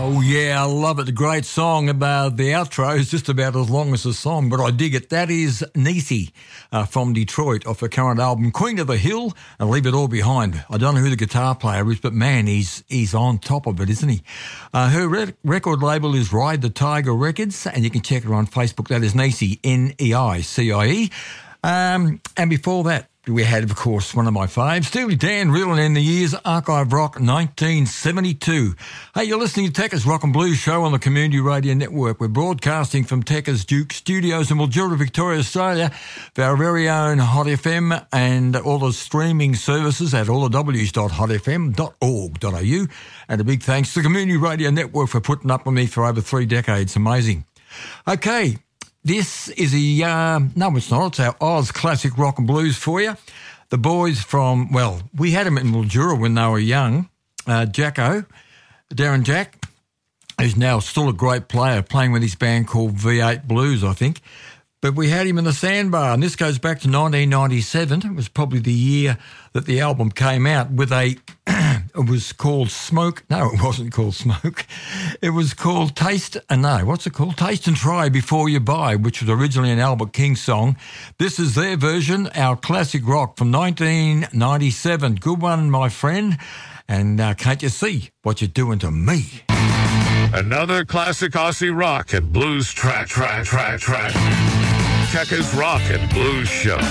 Oh, yeah, I love it. A great song. About the outro is just about as long as the song, but I dig it. That is Niecy from Detroit off her current album, Queen of the Hill, and Leave It All Behind. I don't know who the guitar player is, but man, he's on top of it, isn't he? Her record label is Ride the Tiger Records, and you can check her on Facebook. That is Niecy, Neicie. And before that, we had, of course, one of my faves, Steely Dan, reeling in the years, Archive Rock 1972. Hey, you're listening to Tekka's Rock and Blues Show on the Community Radio Network. We're broadcasting from Tekka's Duke Studios in Mildura, Victoria, Australia, for our very own Hot FM and all the streaming services at allthews.hotfm.org.au. And a big thanks to the Community Radio Network for putting up with me for over 3 decades. Amazing. Okay. This is no, it's not. It's our Oz Classic Rock and Blues for you. The boys from, well, we had them in Mildura when they were young. Darren Jack, who's now still a great player, playing with his band called V8 Blues, I think. But we had him in the Sandbar, and this goes back to 1997. It was probably the year that the album came out with it was called Smoke. No, it wasn't called Smoke. It was called Taste and Try Before You Buy, which was originally an Albert King song. This is their version, our classic rock from 1997. Good one, my friend. And can't you see what you're doing to me? Another classic Aussie rock and blues track. Tekka's Rock and Blues Show.